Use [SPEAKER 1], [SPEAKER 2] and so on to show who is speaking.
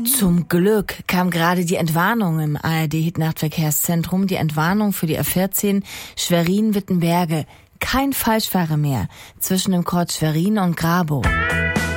[SPEAKER 1] Zum Glück kam gerade die Entwarnung im ARD-Nachtverkehrszentrum, die Entwarnung für die A14 Schwerin-Wittenberge. Kein Falschfahrer mehr zwischen dem Kreuz Schwerin und Grabow.